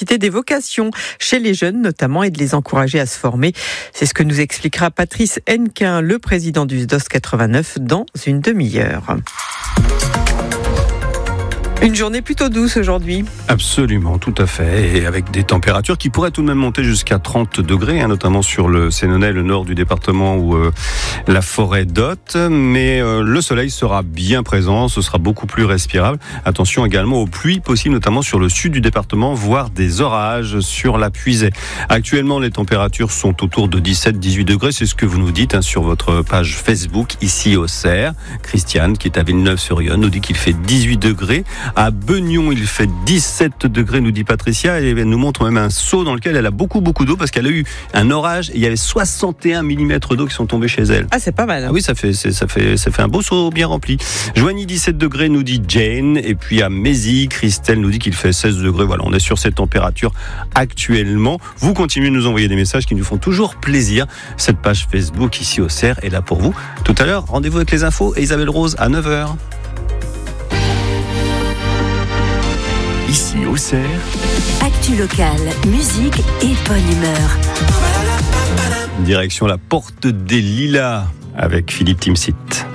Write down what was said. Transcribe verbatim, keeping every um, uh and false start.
susciter des vocations chez les jeunes notamment et de les encourager à se former. C'est ce que nous expliquera Patrice Hennequin, le président du S D O S quatre-vingt-neuf, dans une demi-heure. Une journée plutôt douce aujourd'hui. Absolument, tout à fait. Et avec des températures qui pourraient tout de même monter jusqu'à trente degrés, hein, notamment sur le Sénonais, le nord du département où euh, la forêt dote. Mais euh, le soleil sera bien présent, ce sera beaucoup plus respirable. Attention également aux pluies possibles, notamment sur le sud du département, voire des orages sur la Puisée. Actuellement, les températures sont autour de dix-sept à dix-huit degrés. C'est ce que vous nous dites hein, sur votre page Facebook, ici au Cerf. Christiane, qui est à Villeneuve-sur-Yonne, nous dit qu'il fait dix-huit degrés. À Beugnon, il fait dix-sept degrés, nous dit Patricia, et elle nous montre même un seau dans lequel elle a beaucoup, beaucoup d'eau parce qu'elle a eu un orage et il y avait soixante et un millimètres d'eau qui sont tombés chez elle. Ah, c'est pas mal. Hein. Ah oui, ça fait, c'est, ça fait, ça fait un beau seau bien rempli. Joigny, dix-sept degrés, nous dit Jane. Et puis à Mézy, Christelle nous dit qu'il fait seize degrés. Voilà, on est sur cette température actuellement. Vous continuez de nous envoyer des messages qui nous font toujours plaisir. Cette page Facebook ici au Cerf est là pour vous. Tout à l'heure, rendez-vous avec les infos et Isabelle Rose à neuf heures. Ici au Cerf, actu locale, musique et bonne humeur. Direction la Porte des Lilas avec Philippe Timsit.